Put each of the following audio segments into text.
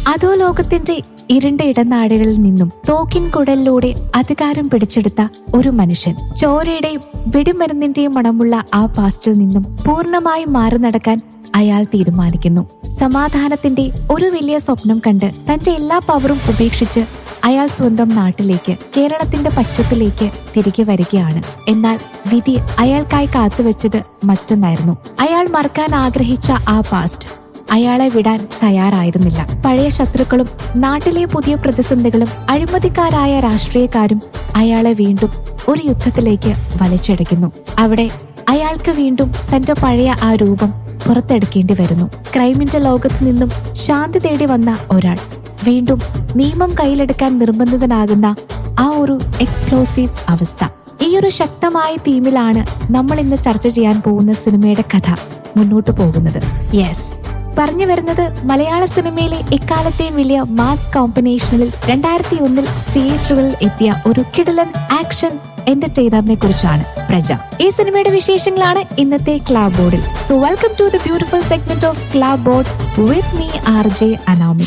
അധോലോകത്തിന്റെ ഇരുണ്ട ഇടനാടുകളിൽ നിന്നും തോക്കിൻ കുടലിലൂടെ അധികാരം പിടിച്ചെടുത്ത ഒരു മനുഷ്യൻ. ചോരയുടെയും വെടിമരുന്നിന്റെയും മണമുള്ള ആ പാസ്റ്റിൽ നിന്നും പൂർണ്ണമായും മാറി നടക്കാൻ അയാൾ തീരുമാനിക്കുന്നു. സമാധാനത്തിന്റെ ഒരു വലിയ സ്വപ്നം കണ്ട് തന്റെ എല്ലാ പവറും ഉപേക്ഷിച്ച് അയാൾ സ്വന്തം നാട്ടിലേക്ക്, കേരളത്തിന്റെ പച്ചപ്പിലേക്ക് തിരികെ വരികയാണ്. എന്നാൽ വിധി അയാൾക്കായി കാത്തുവെച്ചത് മറ്റൊന്നായിരുന്നു. അയാൾ മറക്കാൻ ആഗ്രഹിച്ച ആ പാസ്റ്റ് അയാളെ വിടാൻ തയ്യാറായിരുന്നില്ല. പഴയ ശത്രുക്കളും നാട്ടിലെ പുതിയ പ്രതിസന്ധികളും അഴിമതിക്കാരായ രാഷ്ട്രീയക്കാരും അയാളെ വീണ്ടും ഒരു യുദ്ധത്തിലേക്ക് വലിച്ചെടുക്കുന്നു. അവിടെ അയാൾക്ക് വീണ്ടും തന്റെ പഴയ ആ രൂപം പുറത്തെടുക്കേണ്ടി വരുന്നു. ക്രൈമിന്റെ ലോകത്ത് നിന്നും ശാന്തി തേടി വന്ന ഒരാൾ വീണ്ടും നിയമം കയ്യിലെടുക്കാൻ നിർബന്ധിതനാകുന്ന ആ ഒരു എക്സ്പ്ലോസീവ് അവസ്ഥ. ഈ ഒരു ശക്തമായ തീമിലാണ് നമ്മൾ ഇന്ന് ചർച്ച ചെയ്യാൻ പോകുന്ന സിനിമയുടെ കഥ മുന്നോട്ട് പോകുന്നത്. യെസ്, പറഞ്ഞു വരുന്നത് മലയാള സിനിമയിലെ എക്കാലത്തെയും വലിയ മാസ് കോമ്പിനേഷനിൽ 2001 തിയേറ്ററുകളിൽ എത്തിയ ഒരു കിടിലൻ ആക്ഷൻ എന്റർടൈനറിനെ കുറിച്ചാണ്. പ്രജ. ഈ സിനിമയുടെ വിശേഷങ്ങളാണ് ഇന്നത്തെ ക്ലാബ് ബോർഡിൽ. So welcome to the beautiful segment of ക്ലാബ് board with me RJ Anamika.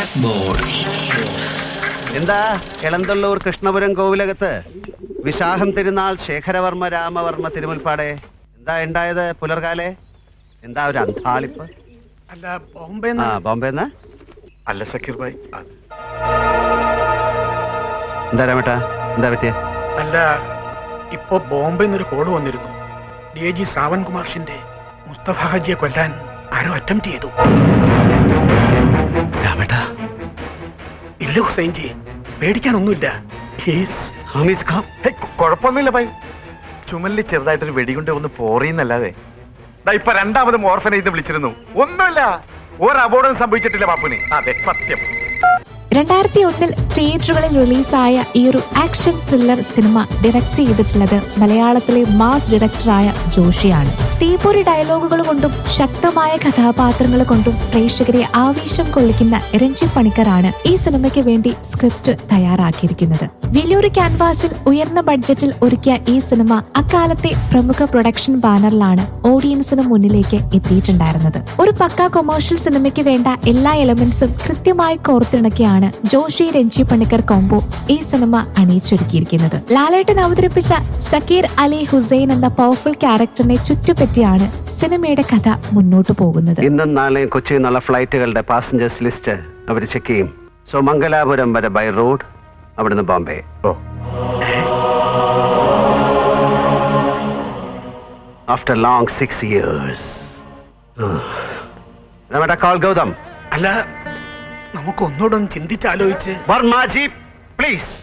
എന്താ എളന്തള്ളൂർ കൃഷ്ണപുരം കോവിലകത്ത് വിശാഖം തിരുനാൾ ശേഖരവർമ്മ രാമവർമ്മ തിരുമുൽപ്പാടെ എന്താ ഉണ്ടായത് പുലർകാലെ? എന്താ ഒരു അന്താളിപ്പ്? അല്ല, ബോംബെ അല്ല സക്കീർ ഭായ്. എന്താ രാമേട്ടാ, എന്താ പറ്റിയ? അല്ല, ഇപ്പൊ ബോംബെ ഒരു കോഡ് വന്നിരുന്നു. DIG ശ്രാവൺ കുമാർ ഷിൻഡെ മുസ്തഫ ഹാജിയെ കൊല്ലാൻ ആരോ അറ്റംപ്റ്റ് ചെയ്തു. രാമേട്ടാ, ഇല്ല ഹുസൈൻജി, പേടിക്കാനൊന്നുമില്ല. കുഴപ്പമൊന്നുമില്ല ഭായ്. ചുമലിൽ ചെറുതായിട്ടൊരു വെടികൊണ്ട് ഒന്ന് പോറിയെന്നല്ലാതെ ഇപ്പൊ രണ്ടാമത് ഓർഫനേജ് വിളിച്ചിരുന്നു. ഒന്നുമില്ല, ഒരു അപകടം സംഭവിച്ചിട്ടില്ല ബാപ്പുന്. അതെ, സത്യം. 2001 തിയേറ്ററുകളിൽ റിലീസായ ഈ ഒരു ആക്ഷൻ ത്രില്ലർ സിനിമ ഡയറക്ട് ചെയ്തിട്ടുള്ളത് മലയാളത്തിലെ മാസ് ഡയറക്ടറായ ജോഷിയാണ്. തീപ്പൊരി ഡയലോഗുകൾ കൊണ്ടും ശക്തമായ കഥാപാത്രങ്ങൾ കൊണ്ടും പ്രേക്ഷകരെ ആവേശം കൊള്ളിക്കുന്ന രഞ്ജി പണിക്കറാണ് ഈ സിനിമയ്ക്ക് വേണ്ടി സ്ക്രിപ്റ്റ് തയ്യാറാക്കിയിരിക്കുന്നത്. വലിയൊരു ക്യാൻവാസിൽ ഉയർന്ന ബഡ്ജറ്റിൽ ഒരുക്കിയ ഈ സിനിമ അക്കാലത്തെ പ്രമുഖ പ്രൊഡക്ഷൻ ബാനറിലാണ് ഓഡിയൻസിന് മുന്നിലേക്ക് എത്തിയിട്ടുണ്ടായിരുന്നത്. ഒരു പക്ക കൊമേഴ്ഷ്യൽ സിനിമയ്ക്ക് വേണ്ട എല്ലാ എലമെന്റ്സും കൃത്യമായി കോർത്തിണക്കിയാണ് ജോഷി രഞ്ജി പണിക്കർ കോംബോ ഈ സിനിമ അണിയിച്ചൊരുക്കിയിരിക്കുന്നത്. ലാലേട്ടൻ അവതരിപ്പിച്ച സക്കീർ അലി ഹുസൈൻ എന്ന പവർഫുൾ ക്യാരക്ടറിനെ ചുറ്റുപറ്റിയാണ് സിനിമയുടെ കഥ മുന്നോട്ട് പോകുന്നത്. ഇന്നും നാളെയും കൊച്ചിയിൽ നിന്നുള്ള ഫ്ലൈറ്റുകളുടെ പാസഞ്ചേഴ്സ് ലിസ്റ്റ് അവർ ചെക്ക് ചെയ്യും. സോ മംഗലാപുരം വരെ ബൈ റോഡ്, അവിടുന്ന് ബോംബെ. After long 6 years. നമ്മുടെ കോൾ ഗൗതം. അല്ല, നമുക്കൊന്നുകൂടെ ഒന്ന് ചിന്തിച്ചാലോചിച്ച്. വർമാജി പ്ലീസ്.